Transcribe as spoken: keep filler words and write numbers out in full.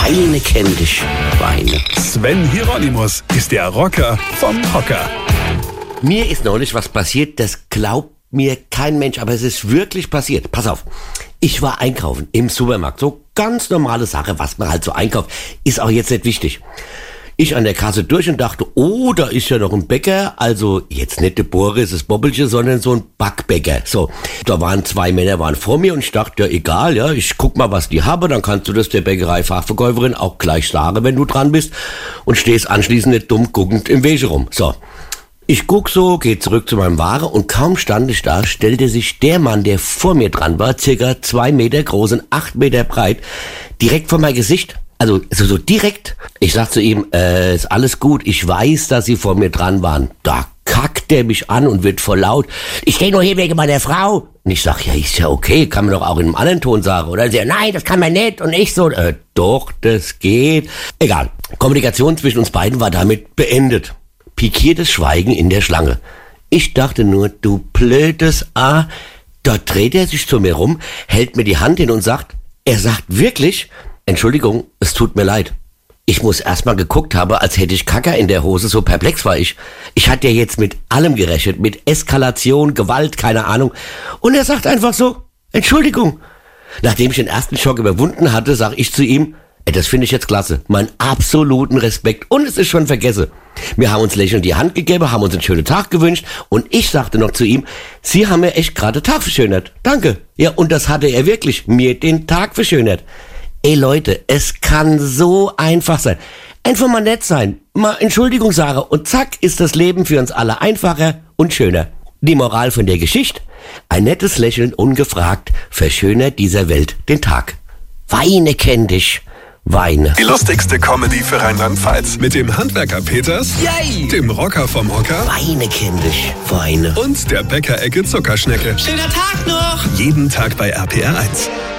Weine kenn dich, Weine. Sven Hieronymus ist der Rocker vom Hocker. Mir ist neulich was passiert, das glaubt mir kein Mensch, aber es ist wirklich passiert. Pass auf, ich war einkaufen im Supermarkt, so ganz normale Sache, was man halt so einkauft, ist auch jetzt nicht wichtig. Ich an der Kasse durch und dachte, oh, da ist ja noch ein Bäcker, also jetzt nicht der Boris, das Bobbelchen, sondern so ein Backbäcker. So, da waren zwei Männer, waren vor mir und ich dachte, ja egal, ja, ich guck mal, was die haben, dann kannst du das der Bäckerei-Fachverkäuferin auch gleich sagen, wenn du dran bist und stehst anschließend nicht dumm guckend im Wege rum. So, ich guck so, geh zurück zu meinem Ware und kaum stand ich da, stellte sich der Mann, der vor mir dran war, circa zwei Meter groß und acht Meter breit, direkt vor mein Gesicht. Also so, so direkt. Ich sag zu ihm, äh, ist alles gut, ich weiß, dass Sie vor mir dran waren. Da kackt er mich an und wird voll laut. Ich stehe nur hier wegen meiner Frau. Und ich sag, ja, ist ja okay, kann man doch auch in einem anderen Ton sagen. Oder er sagt, nein, das kann man nicht. Und ich so, äh, doch, das geht. Egal. Kommunikation zwischen uns beiden war damit beendet. Pikiertes Schweigen in der Schlange. Ich dachte nur, du blödes A. Dort dreht er sich zu mir rum, hält mir die Hand hin und sagt, er sagt wirklich, Entschuldigung, es tut mir leid. Ich muss erstmal geguckt haben, als hätte ich Kacker in der Hose, so perplex war ich. Ich hatte ja jetzt mit allem gerechnet, mit Eskalation, Gewalt, keine Ahnung. Und er sagt einfach so, Entschuldigung. Nachdem ich den ersten Schock überwunden hatte, sag ich zu ihm, ey, das finde ich jetzt klasse, meinen absoluten Respekt und es ist schon vergessen. Wir haben uns lächelnd die Hand gegeben, haben uns einen schönen Tag gewünscht und ich sagte noch zu ihm, Sie haben mir echt gerade den Tag verschönert. Danke. Ja, und das hatte er wirklich, mir den Tag verschönert. Ey Leute, es kann so einfach sein. Einfach mal nett sein, mal Entschuldigung sagen und zack ist das Leben für uns alle einfacher und schöner. Die Moral von der Geschichte? Ein nettes Lächeln ungefragt verschönert dieser Welt den Tag. Weine kenn dich, Weine. Die lustigste Comedy für Rheinland-Pfalz mit dem Handwerker Peters, Yay! dem Rocker vom Hocker Weine kenn dich, Weine. und der Bäckerecke Zuckerschnecke. Schöner Tag noch! Jeden Tag bei R P R eins.